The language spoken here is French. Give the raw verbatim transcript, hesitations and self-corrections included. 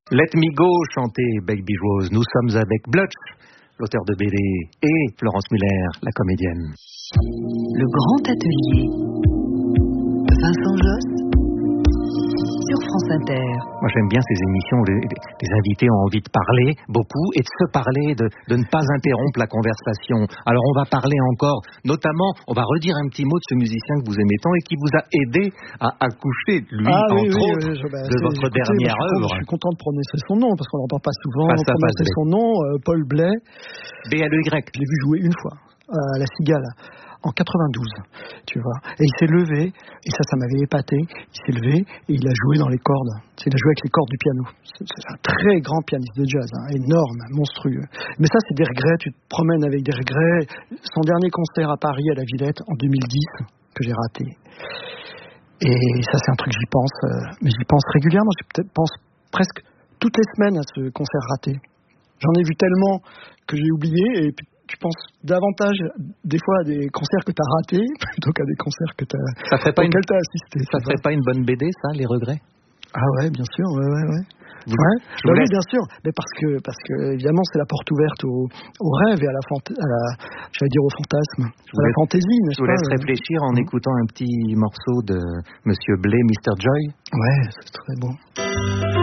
Let Me Go, chanté Baby Rose. Nous sommes avec Blutch, l'auteur de B D, et Florence Muller, la comédienne. Le grand atelier de Vincent Josse sur France Inter. Moi j'aime bien ces émissions où les, les invités ont envie de parler beaucoup et de se parler, de, de ne pas interrompre la conversation. Alors on va parler encore, notamment, on va redire un petit mot de ce musicien que vous aimez tant et qui vous a aidé à accoucher, lui, ah, oui, entre oui, autres, oui, je, bah, de votre écoutez, dernière je œuvre. Je suis content de prononcer son nom parce qu'on n'entend pas souvent Face à prononcer face, son nom, euh, Paul Blais. B L E Y. Je l'ai vu jouer une fois à la Cigale. En quatre-vingt-douze, tu vois. Et il s'est levé, et ça, ça m'avait épaté. Il s'est levé et il a joué dans les cordes. Il a joué avec les cordes du piano. C'est un très grand pianiste de jazz, hein, énorme, monstrueux. Mais ça, c'est des regrets. Tu te promènes avec des regrets. Son dernier concert à Paris, à la Villette, en deux mille dix, que j'ai raté. Et ça, c'est un truc, j'y pense. Euh, mais j'y pense régulièrement. Je pense presque toutes les semaines à ce concert raté. J'en ai vu tellement que j'ai oublié, et puis tu penses davantage des fois à des concerts que tu as ratés plutôt qu'à des concerts que tu as, ça ferait pas auxquels une... tu as assisté. Ça ferait pas une bonne B D, ça, les regrets? Ah ouais, bien sûr, ouais, ouais, ouais. Vous, ouais. je Bah vous oui, laisse. bien sûr, mais parce que, parce que évidemment, c'est la porte ouverte au, au rêve et à la, fanta- à la, j'allais dire au fantasme, à la fantaisie, n'est-ce pas? Je vous laisse euh... réfléchir en mmh. écoutant un petit morceau de Monsieur Blais, mister Joy. Ouais, c'est très bon.